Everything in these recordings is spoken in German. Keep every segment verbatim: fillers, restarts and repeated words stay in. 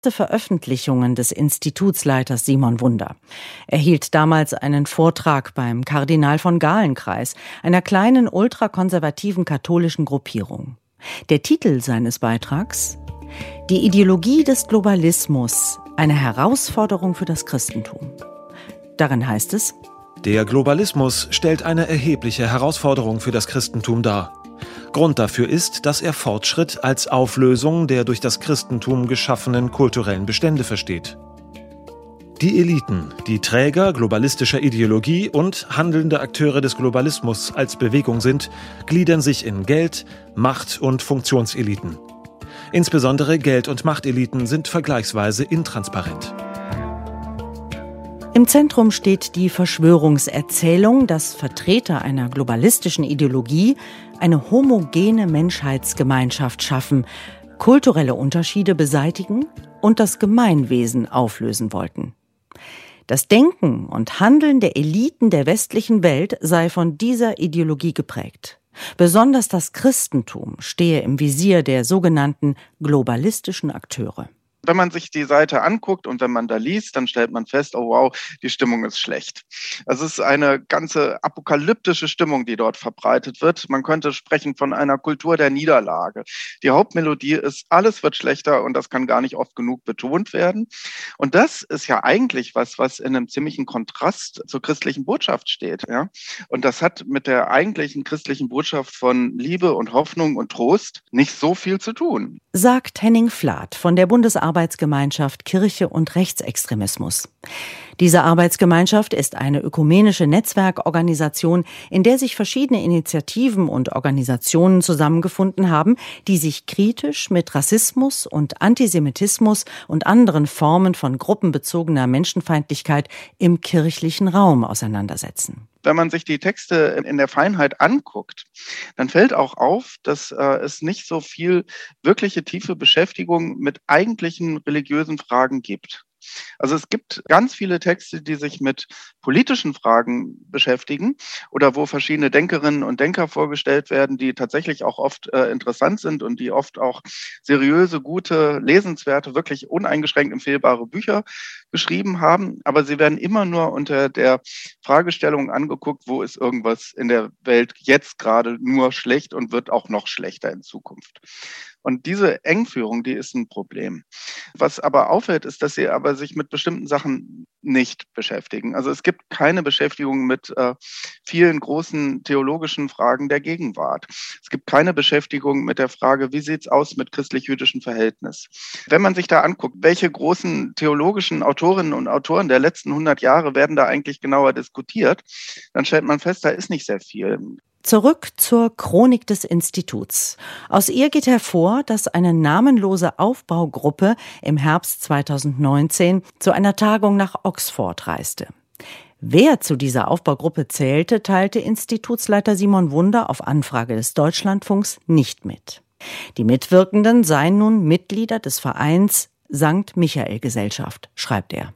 Veröffentlichungen des Institutsleiters Simon Wunder. Er hielt damals einen Vortrag beim Kardinal von Galenkreis, einer kleinen ultrakonservativen katholischen Gruppierung. Der Titel seines Beitrags: Die Ideologie des Globalismus, eine Herausforderung für das Christentum. Darin heißt es: Der Globalismus stellt eine erhebliche Herausforderung für das Christentum dar. Grund dafür ist, dass er Fortschritt als Auflösung der durch das Christentum geschaffenen kulturellen Bestände versteht. Die Eliten, die Träger globalistischer Ideologie und handelnde Akteure des Globalismus als Bewegung sind, gliedern sich in Geld-, Macht- und Funktionseliten. Insbesondere Geld- und Machteliten sind vergleichsweise intransparent. Im Zentrum steht die Verschwörungserzählung, dass Vertreter einer globalistischen Ideologie eine homogene Menschheitsgemeinschaft schaffen, kulturelle Unterschiede beseitigen und das Gemeinwesen auflösen wollten. Das Denken und Handeln der Eliten der westlichen Welt sei von dieser Ideologie geprägt. Besonders das Christentum stehe im Visier der sogenannten globalistischen Akteure. Wenn man sich die Seite anguckt und wenn man da liest, dann stellt man fest, oh wow, die Stimmung ist schlecht. Es ist eine ganze apokalyptische Stimmung, die dort verbreitet wird. Man könnte sprechen von einer Kultur der Niederlage. Die Hauptmelodie ist, alles wird schlechter und das kann gar nicht oft genug betont werden. Und das ist ja eigentlich was, was in einem ziemlichen Kontrast zur christlichen Botschaft steht. Ja? Und das hat mit der eigentlichen christlichen Botschaft von Liebe und Hoffnung und Trost nicht so viel zu tun. Sagt Henning Flath von der Bundesarbeitsgemeinschaft Kirche und Rechtsextremismus. Diese Arbeitsgemeinschaft ist eine ökumenische Netzwerkorganisation, in der sich verschiedene Initiativen und Organisationen zusammengefunden haben, die sich kritisch mit Rassismus und Antisemitismus und anderen Formen von gruppenbezogener Menschenfeindlichkeit im kirchlichen Raum auseinandersetzen. Wenn man sich die Texte in der Feinheit anguckt, dann fällt auch auf, dass äh, es nicht so viel wirkliche tiefe Beschäftigung mit eigentlichen religiösen Fragen gibt. Also es gibt ganz viele Texte, die sich mit politischen Fragen beschäftigen oder wo verschiedene Denkerinnen und Denker vorgestellt werden, die tatsächlich auch oft äh, interessant sind und die oft auch seriöse, gute, lesenswerte, wirklich uneingeschränkt empfehlbare Bücher geschrieben haben. Aber sie werden immer nur unter der Fragestellung angeguckt, wo ist irgendwas in der Welt jetzt gerade nur schlecht und wird auch noch schlechter in Zukunft. Und diese Engführung, die ist ein Problem. Was aber auffällt, ist, dass sie aber sich mit bestimmten Sachen nicht beschäftigen. Also es gibt keine Beschäftigung mit äh, vielen großen theologischen Fragen der Gegenwart. Es gibt keine Beschäftigung mit der Frage, wie sieht's aus mit christlich-jüdischen Verhältnis. Wenn man sich da anguckt, welche großen theologischen Autorinnen und Autoren der letzten hundert Jahre werden da eigentlich genauer diskutiert, dann stellt man fest, da ist nicht sehr viel. Zurück zur Chronik des Instituts. Aus ihr geht hervor, dass eine namenlose Aufbaugruppe im Herbst zweitausendneunzehn zu einer Tagung nach Oxford reiste. Wer zu dieser Aufbaugruppe zählte, teilte Institutsleiter Simon Wunder auf Anfrage des Deutschlandfunks nicht mit. Die Mitwirkenden seien nun Mitglieder des Vereins Sankt Michael Gesellschaft, schreibt er.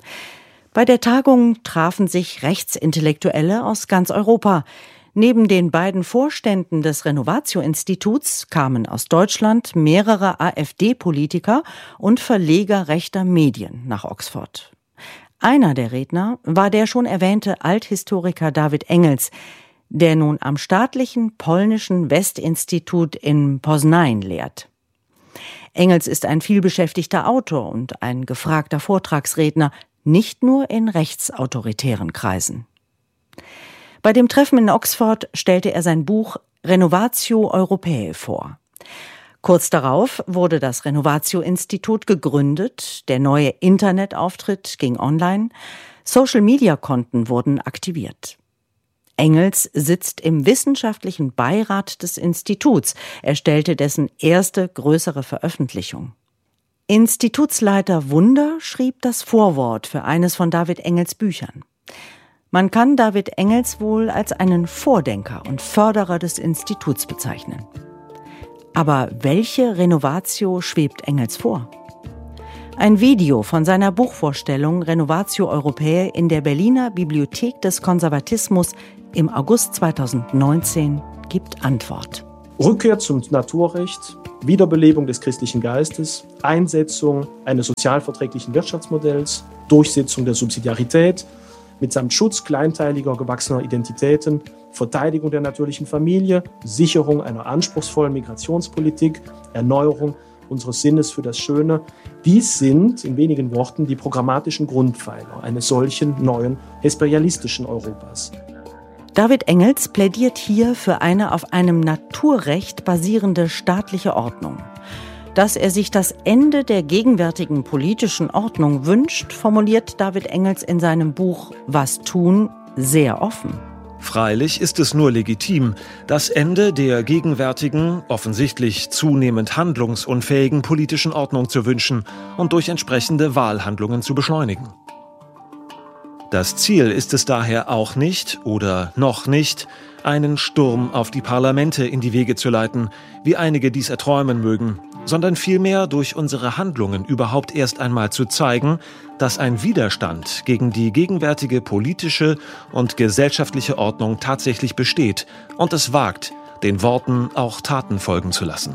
Bei der Tagung trafen sich Rechtsintellektuelle aus ganz Europa. Neben den beiden Vorständen des Renovatio-Instituts kamen aus Deutschland mehrere AfD-Politiker und Verleger rechter Medien nach Oxford. Einer der Redner war der schon erwähnte Althistoriker David Engels, der nun am staatlichen polnischen Westinstitut in Poznań lehrt. Engels ist ein vielbeschäftigter Autor und ein gefragter Vortragsredner, nicht nur in rechtsautoritären Kreisen. Bei dem Treffen in Oxford stellte er sein Buch Renovatio Europae vor. Kurz darauf wurde das Renovatio-Institut gegründet, der neue Internetauftritt ging online, Social-Media-Konten wurden aktiviert. Engels sitzt im wissenschaftlichen Beirat des Instituts. Er stellte dessen erste größere Veröffentlichung. Institutsleiter Wunder schrieb das Vorwort für eines von David Engels Büchern. Man kann David Engels wohl als einen Vordenker und Förderer des Instituts bezeichnen. Aber welche Renovatio schwebt Engels vor? Ein Video von seiner Buchvorstellung Renovatio Europae in der Berliner Bibliothek des Konservatismus im August zweitausendneunzehn gibt Antwort. Rückkehr zum Naturrecht Wiederbelebung des christlichen Geistes, Einsetzung eines sozialverträglichen Wirtschaftsmodells, Durchsetzung der Subsidiarität, mitsamt Schutz kleinteiliger gewachsener Identitäten, Verteidigung der natürlichen Familie, Sicherung einer anspruchsvollen Migrationspolitik, Erneuerung unseres Sinnes für das Schöne. Dies sind in wenigen Worten die programmatischen Grundpfeiler eines solchen neuen hesperialistischen Europas. David Engels plädiert hier für eine auf einem Naturrecht basierende staatliche Ordnung. Dass er sich das Ende der gegenwärtigen politischen Ordnung wünscht, formuliert David Engels in seinem Buch »Was tun?« sehr offen. Freilich ist es nur legitim, das Ende der gegenwärtigen, offensichtlich zunehmend handlungsunfähigen politischen Ordnung zu wünschen und durch entsprechende Wahlhandlungen zu beschleunigen. Das Ziel ist es daher auch nicht oder noch nicht, einen Sturm auf die Parlamente in die Wege zu leiten, wie einige dies erträumen mögen, sondern vielmehr durch unsere Handlungen überhaupt erst einmal zu zeigen, dass ein Widerstand gegen die gegenwärtige politische und gesellschaftliche Ordnung tatsächlich besteht und es wagt, den Worten auch Taten folgen zu lassen.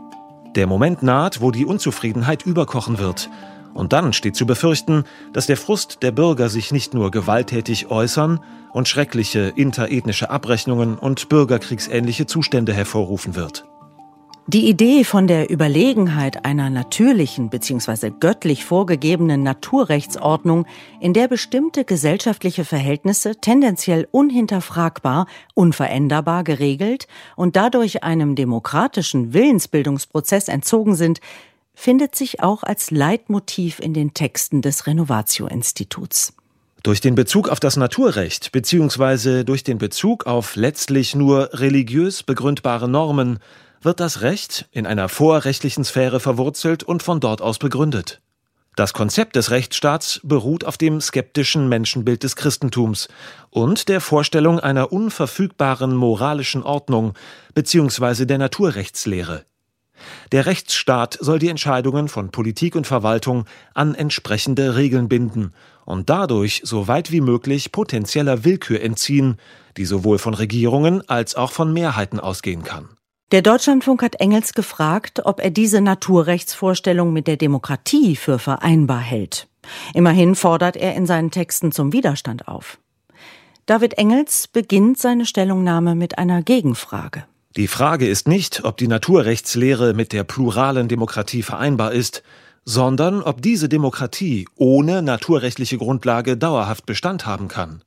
Der Moment naht, wo die Unzufriedenheit überkochen wird. Und dann steht zu befürchten, dass der Frust der Bürger sich nicht nur gewalttätig äußern und schreckliche interethnische Abrechnungen und bürgerkriegsähnliche Zustände hervorrufen wird. Die Idee von der Überlegenheit einer natürlichen bzw. göttlich vorgegebenen Naturrechtsordnung, in der bestimmte gesellschaftliche Verhältnisse tendenziell unhinterfragbar, unveränderbar geregelt und dadurch einem demokratischen Willensbildungsprozess entzogen sind, findet sich auch als Leitmotiv in den Texten des Renovatio-Instituts. Durch den Bezug auf das Naturrecht bzw. durch den Bezug auf letztlich nur religiös begründbare Normen wird das Recht in einer vorrechtlichen Sphäre verwurzelt und von dort aus begründet. Das Konzept des Rechtsstaats beruht auf dem skeptischen Menschenbild des Christentums und der Vorstellung einer unverfügbaren moralischen Ordnung bzw. der Naturrechtslehre. Der Rechtsstaat soll die Entscheidungen von Politik und Verwaltung an entsprechende Regeln binden und dadurch so weit wie möglich potenzieller Willkür entziehen, die sowohl von Regierungen als auch von Mehrheiten ausgehen kann. Der Deutschlandfunk hat Engels gefragt, ob er diese Naturrechtsvorstellung mit der Demokratie für vereinbar hält. Immerhin fordert er in seinen Texten zum Widerstand auf. David Engels beginnt seine Stellungnahme mit einer Gegenfrage. Die Frage ist nicht, ob die Naturrechtslehre mit der pluralen Demokratie vereinbar ist, sondern ob diese Demokratie ohne naturrechtliche Grundlage dauerhaft Bestand haben kann.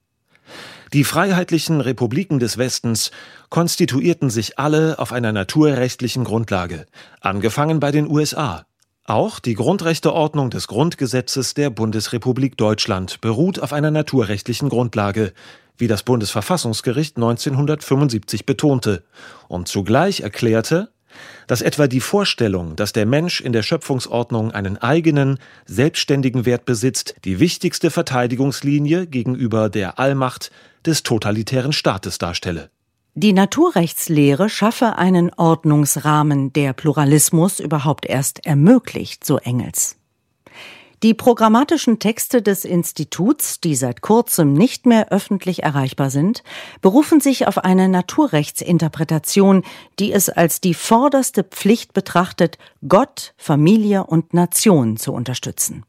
Die freiheitlichen Republiken des Westens konstituierten sich alle auf einer naturrechtlichen Grundlage, angefangen bei den U S A. Auch die Grundrechteordnung des Grundgesetzes der Bundesrepublik Deutschland beruht auf einer naturrechtlichen Grundlage, wie das Bundesverfassungsgericht neunzehnhundertfünfundsiebzig betonte und zugleich erklärte, dass etwa die Vorstellung, dass der Mensch in der Schöpfungsordnung einen eigenen, selbstständigen Wert besitzt, die wichtigste Verteidigungslinie gegenüber der Allmacht des totalitären Staates darstelle. Die Naturrechtslehre schaffe einen Ordnungsrahmen, der Pluralismus überhaupt erst ermöglicht, so Engels. Die programmatischen Texte des Instituts, die seit kurzem nicht mehr öffentlich erreichbar sind, berufen sich auf eine Naturrechtsinterpretation, die es als die vorderste Pflicht betrachtet, Gott, Familie und Nation zu unterstützen.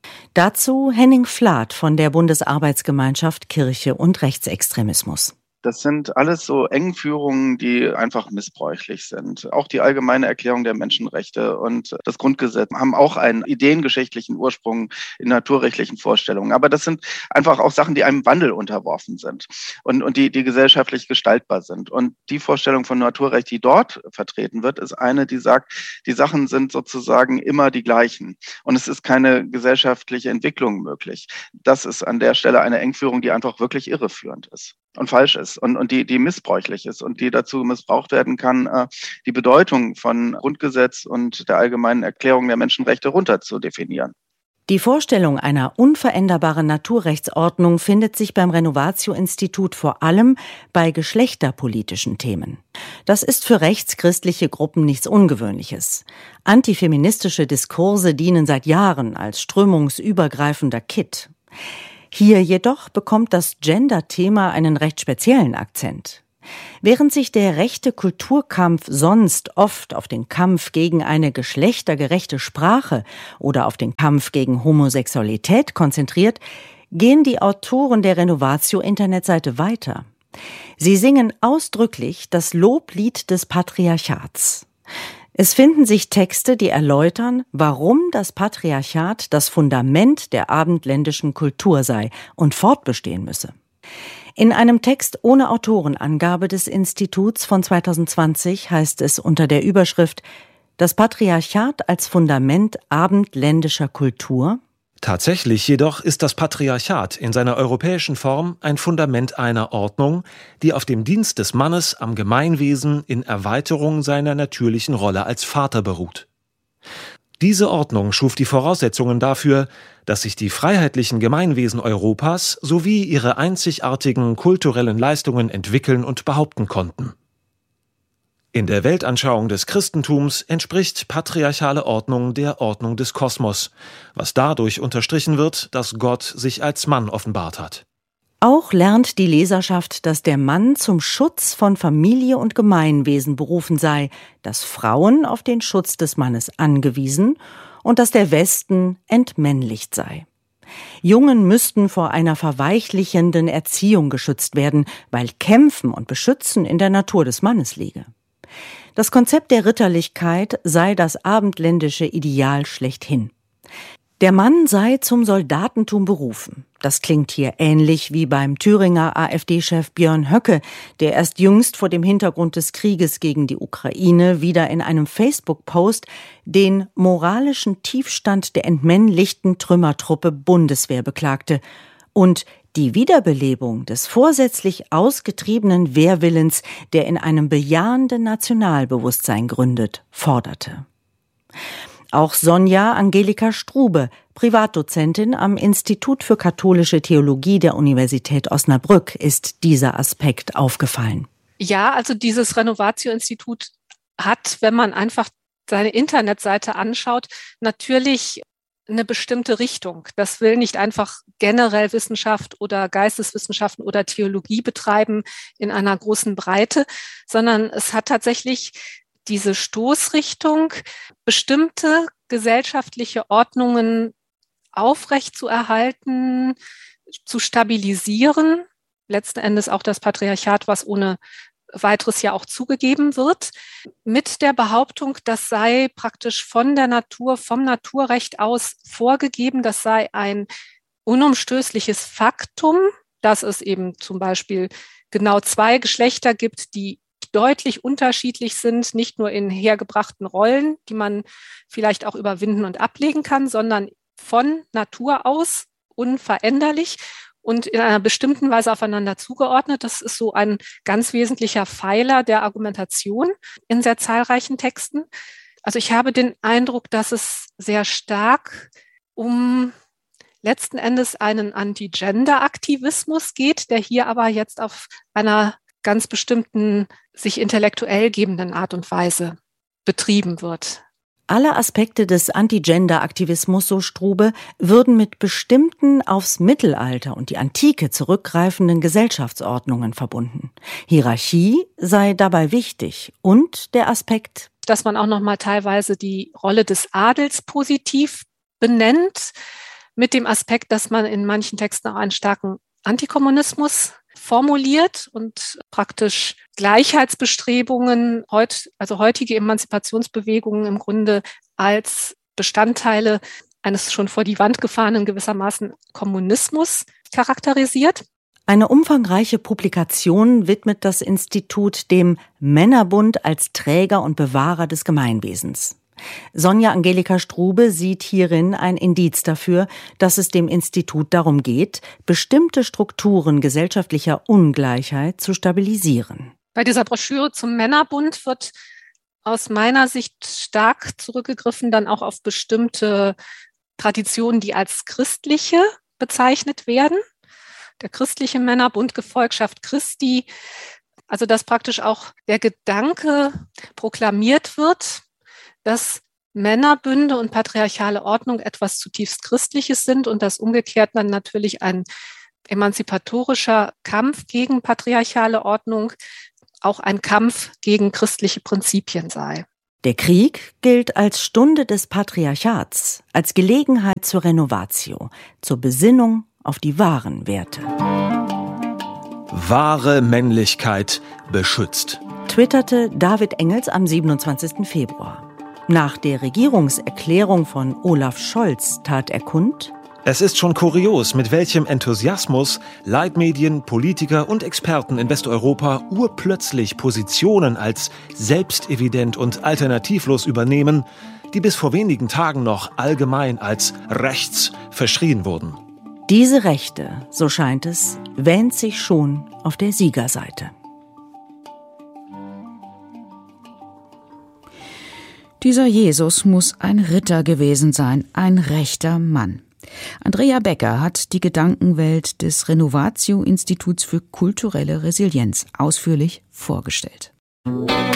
Dazu Henning Flath von der Bundesarbeitsgemeinschaft Kirche und Rechtsextremismus. Das sind alles so Engführungen, die einfach missbräuchlich sind. Auch die Allgemeine Erklärung der Menschenrechte und das Grundgesetz haben auch einen ideengeschichtlichen Ursprung in naturrechtlichen Vorstellungen. Aber das sind einfach auch Sachen, die einem Wandel unterworfen sind und, und die, die gesellschaftlich gestaltbar sind. Und die Vorstellung von Naturrecht, die dort vertreten wird, ist eine, die sagt, die Sachen sind sozusagen immer die gleichen. Und es ist keine gesellschaftliche Entwicklung möglich. Das ist an der Stelle eine Engführung, die einfach wirklich irreführend ist und falsch ist und, und die, die missbräuchlich ist und die dazu missbraucht werden kann, äh, die Bedeutung von Grundgesetz und der Allgemeinen Erklärung der Menschenrechte runter zu definieren. Die Vorstellung einer unveränderbaren Naturrechtsordnung findet sich beim Renovatio-Institut vor allem bei geschlechterpolitischen Themen. Das ist für rechtschristliche Gruppen nichts Ungewöhnliches. Antifeministische Diskurse dienen seit Jahren als strömungsübergreifender Kitt. Hier jedoch bekommt das Gender-Thema einen recht speziellen Akzent. Während sich der rechte Kulturkampf sonst oft auf den Kampf gegen eine geschlechtergerechte Sprache oder auf den Kampf gegen Homosexualität konzentriert, gehen die Autoren der Renovatio-Internetseite weiter. Sie singen ausdrücklich das Loblied des Patriarchats. Es finden sich Texte, die erläutern, warum das Patriarchat das Fundament der abendländischen Kultur sei und fortbestehen müsse. In einem Text ohne Autorenangabe des Instituts von zweitausendzwanzig heißt es unter der Überschrift »Das Patriarchat als Fundament abendländischer Kultur«: Tatsächlich jedoch ist das Patriarchat in seiner europäischen Form ein Fundament einer Ordnung, die auf dem Dienst des Mannes am Gemeinwesen in Erweiterung seiner natürlichen Rolle als Vater beruht. Diese Ordnung schuf die Voraussetzungen dafür, dass sich die freiheitlichen Gemeinwesen Europas sowie ihre einzigartigen kulturellen Leistungen entwickeln und behaupten konnten. In der Weltanschauung des Christentums entspricht patriarchale Ordnung der Ordnung des Kosmos, was dadurch unterstrichen wird, dass Gott sich als Mann offenbart hat. Auch lernt die Leserschaft, dass der Mann zum Schutz von Familie und Gemeinwesen berufen sei, dass Frauen auf den Schutz des Mannes angewiesen und dass der Westen entmännlicht sei. Jungen müssten vor einer verweichlichenden Erziehung geschützt werden, weil Kämpfen und Beschützen in der Natur des Mannes liege. Das Konzept der Ritterlichkeit sei das abendländische Ideal schlechthin. Der Mann sei zum Soldatentum berufen. Das klingt hier ähnlich wie beim Thüringer AfD-Chef Björn Höcke, der erst jüngst vor dem Hintergrund des Krieges gegen die Ukraine wieder in einem Facebook-Post den moralischen Tiefstand der entmännlichten Trümmertruppe Bundeswehr beklagte und die Wiederbelebung des vorsätzlich ausgetriebenen Wehrwillens, der in einem bejahenden Nationalbewusstsein gründet, forderte. Auch Sonja Angelika Strube, Privatdozentin am Institut für katholische Theologie der Universität Osnabrück, ist dieser Aspekt aufgefallen. Ja, also dieses Renovatio-Institut hat, wenn man einfach seine Internetseite anschaut, natürlich eine bestimmte Richtung. Das will nicht einfach generell Wissenschaft oder Geisteswissenschaften oder Theologie betreiben in einer großen Breite, sondern es hat tatsächlich diese Stoßrichtung, bestimmte gesellschaftliche Ordnungen aufrechtzuerhalten, zu stabilisieren, letzten Endes auch das Patriarchat, was ohne weiteres ja auch zugegeben wird, mit der Behauptung, das sei praktisch von der Natur, vom Naturrecht aus vorgegeben, das sei ein unumstößliches Faktum, dass es eben zum Beispiel genau zwei Geschlechter gibt, die deutlich unterschiedlich sind, nicht nur in hergebrachten Rollen, die man vielleicht auch überwinden und ablegen kann, sondern von Natur aus unveränderlich und in einer bestimmten Weise aufeinander zugeordnet. Das ist so ein ganz wesentlicher Pfeiler der Argumentation in sehr zahlreichen Texten. Also ich habe den Eindruck, dass es sehr stark um letzten Endes einen Anti-Gender-Aktivismus geht, der hier aber jetzt auf einer ganz bestimmten, sich intellektuell gebenden Art und Weise betrieben wird. Alle Aspekte des Anti-Gender-Aktivismus, so Strube, würden mit bestimmten aufs Mittelalter und die Antike zurückgreifenden Gesellschaftsordnungen verbunden. Hierarchie sei dabei wichtig und der Aspekt, dass man auch noch mal teilweise die Rolle des Adels positiv benennt, mit dem Aspekt, dass man in manchen Texten auch einen starken Antikommunismus formuliert und praktisch Gleichheitsbestrebungen, heut, also heutige Emanzipationsbewegungen im Grunde als Bestandteile eines schon vor die Wand gefahrenen gewissermaßen Kommunismus charakterisiert. Eine umfangreiche Publikation widmet das Institut dem Männerbund als Träger und Bewahrer des Gemeinwesens. Sonja Angelika Strube sieht hierin ein Indiz dafür, dass es dem Institut darum geht, bestimmte Strukturen gesellschaftlicher Ungleichheit zu stabilisieren. Bei dieser Broschüre zum Männerbund wird aus meiner Sicht stark zurückgegriffen dann auch auf bestimmte Traditionen, die als christliche bezeichnet werden. Der christliche Männerbund, Gefolgschaft Christi, also dass praktisch auch der Gedanke proklamiert wird, dass Männerbünde und patriarchale Ordnung etwas zutiefst Christliches sind und dass umgekehrt dann natürlich ein emanzipatorischer Kampf gegen patriarchale Ordnung auch ein Kampf gegen christliche Prinzipien sei. Der Krieg gilt als Stunde des Patriarchats, als Gelegenheit zur Renovatio, zur Besinnung auf die wahren Werte. Wahre Männlichkeit beschützt, Twitterte David Engels am siebenundzwanzigsten Februar. Nach der Regierungserklärung von Olaf Scholz tat er kund: Es ist schon kurios, mit welchem Enthusiasmus Leitmedien, Politiker und Experten in Westeuropa urplötzlich Positionen als selbstevident und alternativlos übernehmen, die bis vor wenigen Tagen noch allgemein als rechts verschrien wurden. Diese Rechte, so scheint es, wähnt sich schon auf der Siegerseite. Dieser Jesus muss ein Ritter gewesen sein, ein rechter Mann. Andrea Becker hat die Gedankenwelt des Renovatio Instituts für kulturelle Resilienz ausführlich vorgestellt.